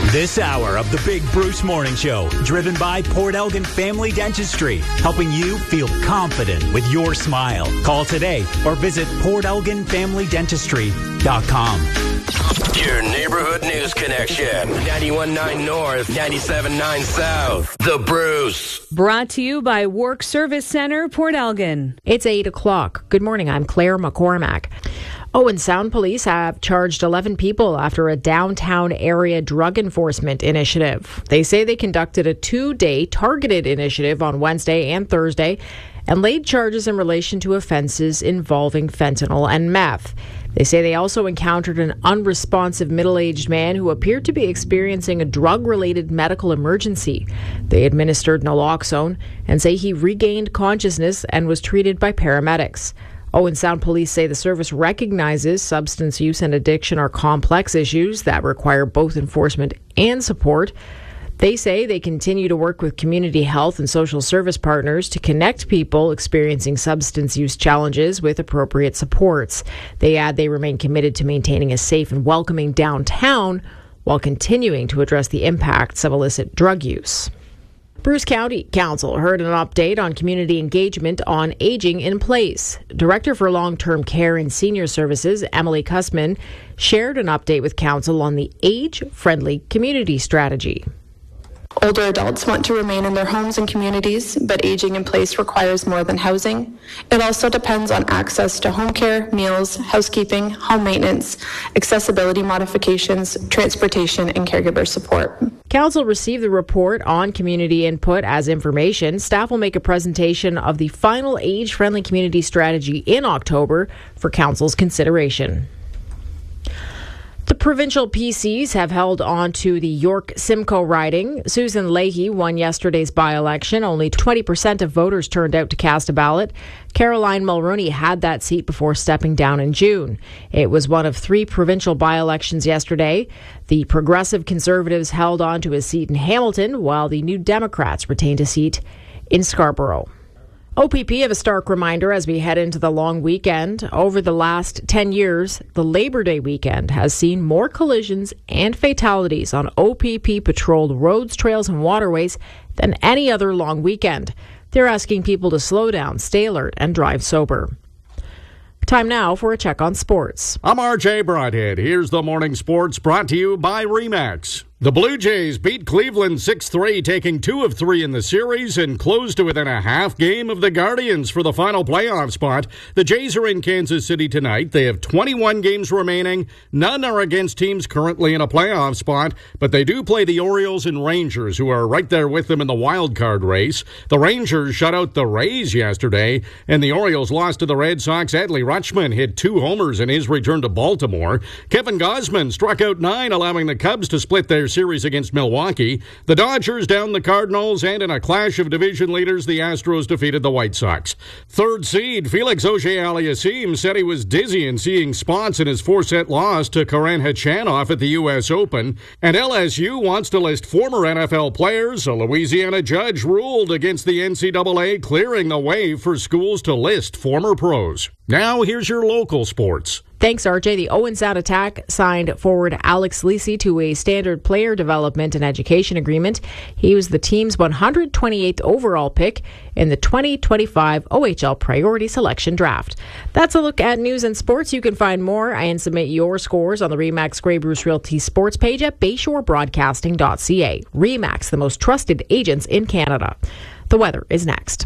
This hour of the Big Bruce Morning Show, driven by Port Elgin Family Dentistry, helping you feel confident with your smile. Call today or visit portelginfamilydentistry.com. Your neighborhood news connection. 91.9 North, 97.9 South. The Bruce. Brought to you by Work Service Center, Port Elgin. It's 8 o'clock. Good morning. I'm Claire McCormack. Owen Sound Police have charged 11 people after a downtown area drug enforcement initiative. They say they conducted a 2-day targeted initiative on Wednesday and Thursday and laid charges in relation to offenses involving fentanyl and meth. They say they also encountered an unresponsive middle-aged man who appeared to be experiencing a drug-related medical emergency. They administered naloxone and say he regained consciousness and was treated by paramedics. Owen Sound Police say the service recognizes substance use and addiction are complex issues that require both enforcement and support. They say they continue to work with community health and social service partners to connect people experiencing substance use challenges with appropriate supports. They add they remain committed to maintaining a safe and welcoming downtown while continuing to address the impacts of illicit drug use. Bruce County Council heard an update on community engagement on aging in place. Director for Long-Term Care and Senior Services, Emily Kussman, shared an update with Council on the age-friendly community strategy. Older adults want to remain in their homes and communities, but aging in place requires more than housing. It also depends on access to home care, meals, housekeeping, home maintenance, accessibility modifications, transportation, and caregiver support. Council received the report on community input as information. Staff will make a presentation of the final age-friendly community strategy in October for Council's consideration. The provincial PCs have held on to the York Simcoe riding. Susan Leahy won yesterday's by-election. Only 20% of voters turned out to cast a ballot. Caroline Mulroney had that seat before stepping down in June. It was one of 3 provincial by-elections yesterday. The Progressive Conservatives held on to a seat in Hamilton, while the New Democrats retained a seat in Scarborough. OPP have a stark reminder as we head into the long weekend. Over the last 10 years, the Labor Day weekend has seen more collisions and fatalities on OPP-patrolled roads, trails, and waterways than any other long weekend. They're asking people to slow down, stay alert, and drive sober. Time now for a check on sports. I'm RJ Broadhead. Here's the morning sports brought to you by RE/MAX. The Blue Jays beat Cleveland 6-3, taking 2 of 3 in the series and closed to within a half game of the Guardians for the final playoff spot. The Jays are in Kansas City tonight. They have 21 games remaining. None are against teams currently in a playoff spot, but they do play the Orioles and Rangers, who are right there with them in the wild card race. The Rangers shut out the Rays yesterday, and the Orioles lost to the Red Sox. Adley Rutschman hit 2 homers in his return to Baltimore. Kevin Gausman struck out 9, allowing the Cubs to split their series against Milwaukee. The Dodgers downed the Cardinals, and in a clash of division leaders, the Astros defeated the White Sox. Third seed Felix Auger-Aliassime said he was dizzy in seeing spots in his 4-set loss to Karen Khachanov at the U.S. Open. And LSU wants to list former NFL players. A Louisiana judge ruled against the NCAA, clearing the way for schools to list former pros. Now, here's your local sports. Thanks, RJ. The Owen Sound Attack signed forward Alex Lisi to a standard player development and education agreement. He was the team's 128th overall pick in the 2025 OHL Priority Selection Draft. That's a look at news and sports. You can find more and submit your scores on the RE/MAX Grey Bruce Realty sports page at bayshorebroadcasting.ca. RE/MAX, the most trusted agents in Canada. The weather is next.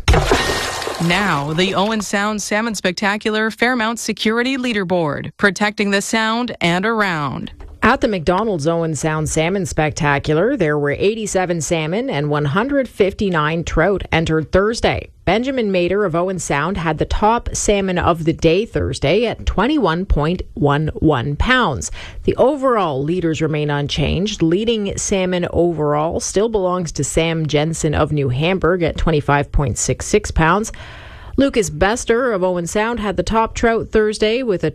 Now, the Owen Sound Salmon Spectacular Fairmount Security Leaderboard, protecting the Sound and around. At the McDonald's Owen Sound Salmon Spectacular, there were 87 salmon and 159 trout entered Thursday. Benjamin Mader of Owen Sound had the top salmon of the day Thursday at 21.11 pounds. The overall leaders remain unchanged. Leading salmon overall still belongs to Sam Jensen of New Hamburg at 25.66 pounds. Lucas Bester of Owen Sound had the top trout Thursday with a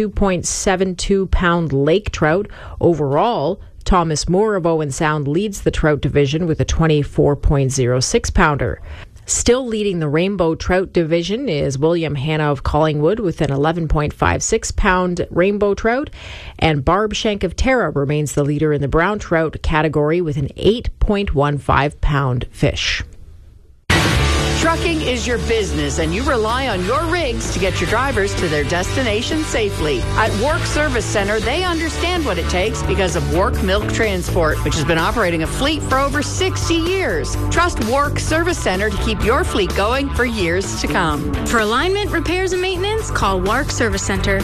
22.72-pound lake trout. Overall, Thomas Moore of Owen Sound leads the trout division with a 24.06-pounder. Still leading the rainbow trout division is William Hanna of Collingwood with an 11.56-pound rainbow trout, and Barb Shank of Tara remains the leader in the brown trout category with an 8.15-pound fish. Trucking is your business, and you rely on your rigs to get your drivers to their destination safely. At Work Service Center, they understand what it takes because of Work Milk Transport, which has been operating a fleet for over 60 years. Trust Work Service Center to keep your fleet going for years to come. For alignment, repairs, and maintenance, call Work Service Center,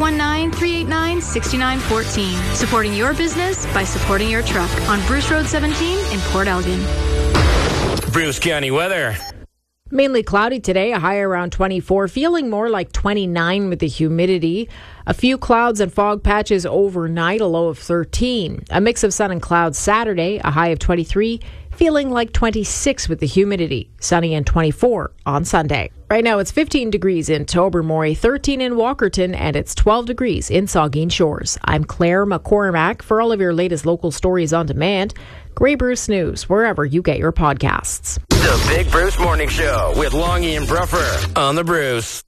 519-389-6914. Supporting your business by supporting your truck on Bruce Road 17 in Port Elgin. Bruce County weather. Mainly cloudy today, a high around 24, feeling more like 29 with the humidity. A few clouds and fog patches overnight, a low of 13. A mix of sun and clouds Saturday, a high of 23, feeling like 26 with the humidity. Sunny and 24 on Sunday. Right now it's 15 degrees in Tobermory, 13 in Walkerton, and it's 12 degrees in Saugeen Shores. I'm Claire McCormack. For all of your latest local stories on demand, Grey Bruce News, wherever you get your podcasts. The Big Bruce Morning Show with Longy and Bruffer on the Bruce.